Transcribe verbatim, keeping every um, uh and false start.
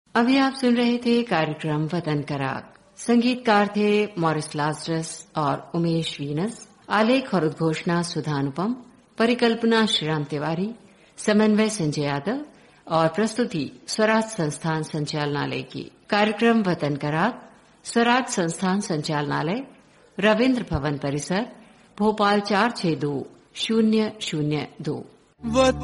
अभी आप सुन रहे थे कार्यक्रम वतन का राग। संगीतकार थे मॉरिस लाजरस और उमेश वीनस। आलेख और उद्घोषणा सुधा अनुपम। परिकल्पना श्रीराम तिवारी। समन्वय संजय यादव और प्रस्तुति स्वराज संस्थान संचालनालय की। कार्यक्रम वतन का राग स्वराज संस्थान संचालनालय, रविन्द्र भवन परिसर, भोपाल चार छह दो शून्य शून्य दो।